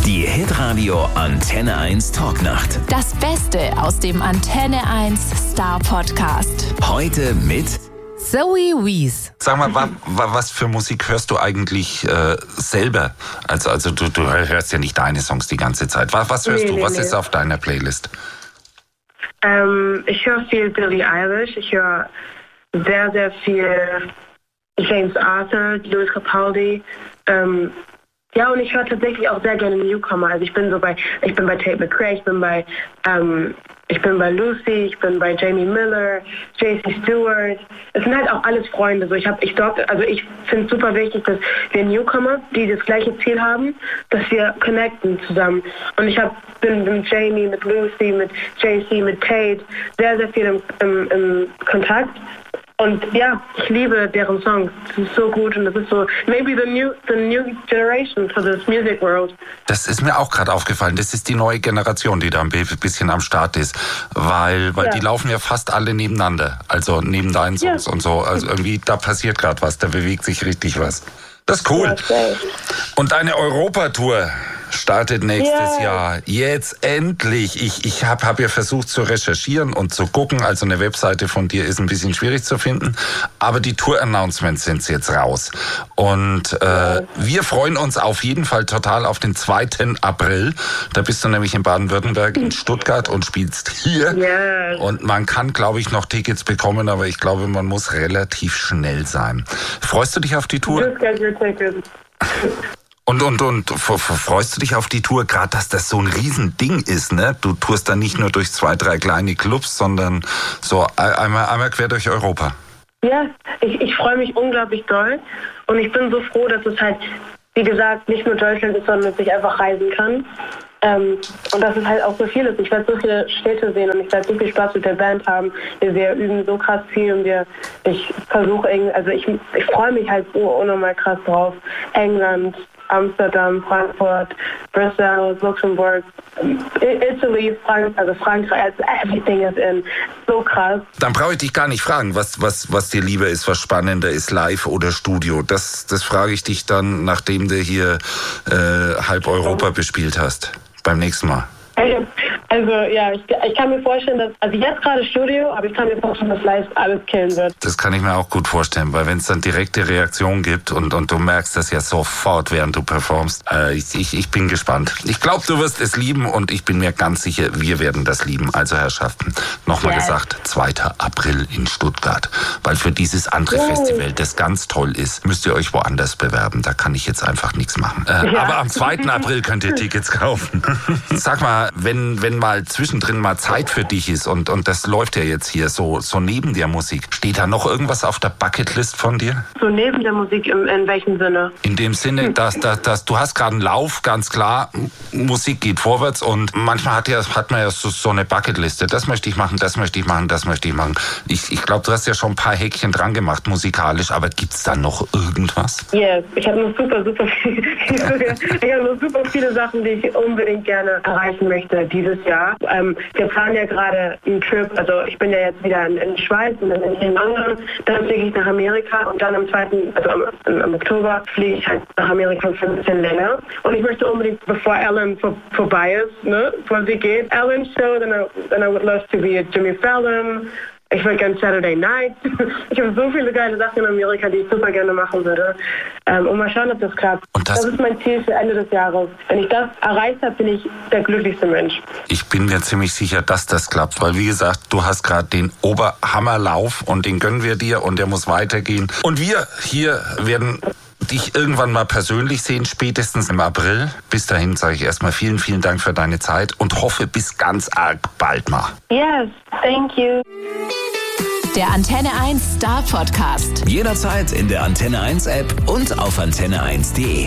Die Hitradio Antenne 1 Talknacht. Das Beste aus dem Antenne 1 Star Podcast. Heute mit Zoe Wees. Sag mal, was für Musik hörst du eigentlich selber? Also du hörst ja nicht deine Songs die ganze Zeit. Was hörst du? Was ist auf deiner Playlist? Ich höre viel Billie Eilish. Ich höre sehr, sehr viel James Arthur, Louis Capaldi. Ja, und ich höre tatsächlich auch sehr gerne Newcomer. Also ich bin bei Tate McRae, ich bin bei Lucy, ich bin bei Jamie Miller, JC Stewart. Es sind halt auch alles Freunde. So, ich finde es super wichtig, dass wir Newcomer, die das gleiche Ziel haben, dass wir connecten zusammen. Und ich bin mit Jamie, mit Lucy, mit JC, mit Tate sehr, sehr viel im Kontakt. Und ja, ich liebe deren Songs. Das ist so gut und das ist so maybe the new generation for this music world. Das ist mir auch gerade aufgefallen. Das ist die neue Generation, die da ein bisschen am Start ist. Weil die laufen ja fast alle nebeneinander. Also neben deinen Songs und so. Also irgendwie, da passiert gerade was, da bewegt sich richtig was. Das ist cool. Und deine Europatour startet nächstes Jahr. Jetzt endlich. Ich hab ja versucht zu recherchieren und zu gucken. Also eine Webseite von dir ist ein bisschen schwierig zu finden. Aber die Tour-Announcements sind jetzt raus. Und wir freuen uns auf jeden Fall total auf den 2. April. Da bist du nämlich in Baden-Württemberg, in Stuttgart und spielst hier. Yes. Und man kann, glaube ich, noch Tickets bekommen, aber ich glaube, man muss relativ schnell sein. Freust du dich auf die Tour? Just get your tickets. Und freust du dich auf die Tour, gerade dass das so ein Riesending ist, ne? Du tourst dann nicht nur durch 2, 3 kleine Clubs, sondern so einmal quer durch Europa. Ja, ich freue mich unglaublich doll und ich bin so froh, dass es halt, wie gesagt, nicht nur Deutschland ist, sondern dass ich einfach reisen kann. Und dass es halt auch so viel ist. Ich werde so viele Städte sehen und ich werde so viel Spaß mit der Band haben. Wir üben so krass viel und ich versuche irgendwie, also ich freue mich halt so unnormal krass drauf. England, Amsterdam, Frankfurt, Brüssel, Luxemburg, Italy, Frankreich, everything is in. So krass. Dann brauche ich dich gar nicht fragen, was dir lieber ist, was spannender ist, live oder Studio. Das frage ich dich dann, nachdem du hier halb Europa bespielt hast. Beim nächsten Mal. Also ja, ich kann mir vorstellen, dass, also jetzt gerade Studio, aber ich kann mir vorstellen, dass live alles killen wird. Das kann ich mir auch gut vorstellen, weil wenn es dann direkte Reaktion gibt und du merkst das ja sofort, während du performst. Ich bin gespannt. Ich glaube, du wirst es lieben und ich bin mir ganz sicher, wir werden das lieben. Also Herrschaften, nochmal gesagt, 2. April in Stuttgart. Weil für dieses andere Festival, das ganz toll ist, müsst ihr euch woanders bewerben. Da kann ich jetzt einfach nichts machen. Aber am 2. April könnt ihr Tickets kaufen. Sag mal, wenn mal zwischendrin mal Zeit für dich ist und das läuft ja jetzt hier so neben der Musik. Steht da noch irgendwas auf der Bucketlist von dir? So neben der Musik in welchem Sinne? In dem Sinne, dass du hast gerade einen Lauf, ganz klar, Musik geht vorwärts und manchmal hat man ja so eine Bucketliste. Das möchte ich machen, das möchte ich machen, das möchte ich machen. Ich glaube, du hast ja schon ein paar Häkchen dran gemacht musikalisch, aber gibt's da noch irgendwas? Yes, ich habe noch super viele Sachen, die ich unbedingt gerne erreichen möchte dieses Jahr. Wir planen ja gerade einen Trip, also ich bin ja jetzt wieder in der Schweiz und dann in London, dann fliege ich nach Amerika und dann im Oktober fliege ich halt nach Amerika für ein bisschen länger. Und ich möchte unbedingt, bevor Ellen vorbei ist, ne, bevor sie geht, Ellen Show, then I would love to be at Jimmy Fallon. Ich will gerne Saturday Night. Ich habe so viele geile Sachen in Amerika, die ich super gerne machen würde. Und mal schauen, ob das klappt. Und das ist mein Ziel für Ende des Jahres. Wenn ich das erreicht habe, bin ich der glücklichste Mensch. Ich bin mir ziemlich sicher, dass das klappt. Weil, wie gesagt, du hast gerade den Oberhammerlauf und den gönnen wir dir und der muss weitergehen. Und wir hier werden dich irgendwann mal persönlich sehen, spätestens im April. Bis dahin sage ich erstmal vielen, vielen Dank für deine Zeit und hoffe bis ganz arg bald mal. Yes, thank you. Der Antenne 1 Star Podcast. jederzeit in der Antenne 1 App und auf antenne1.de.